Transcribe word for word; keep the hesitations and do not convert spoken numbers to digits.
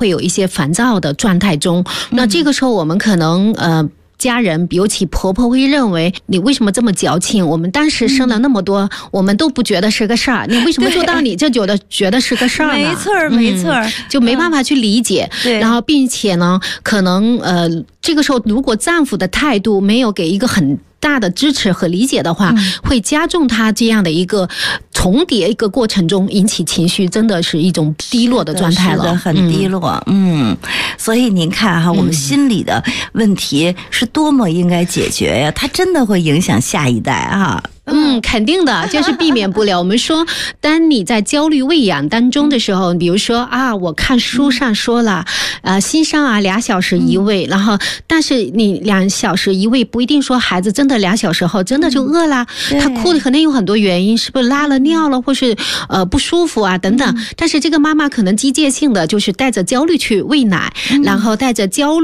会有一些烦躁的状态中，那这个时候我们可能呃家人尤其婆婆会认为你为什么这么矫情，我们当时生了那么多、嗯、我们都不觉得是个事儿，你为什么做到你这觉得觉得是个事儿呢？ 没错没错、嗯、 就没办法去理解、嗯、然后并且呢可能呃这个时候如果丈夫的态度没有给一个很大的支持和理解的话、嗯、会加重他这样的一个重叠一个过程中引起情绪真的是一种低落的状态了， 是的，很低落。 嗯, 嗯，所以您看哈，我们心理的问题是多么应该解决呀，它真的会影响下一代啊。 嗯，肯定的，这是避免不了。我们说当你在焦虑喂养当中的时候，比如说啊我看书上说了呃，新生啊俩小时一喂、嗯、然后但是你两小时一喂不一定说孩子真的两小时后真的就饿了、嗯、他哭的可能有很多原因，是不是拉了尿了或是呃不舒服啊等等、嗯、但是这个妈妈可能机械性的就是带着焦虑去喂奶、嗯、然后带着焦虑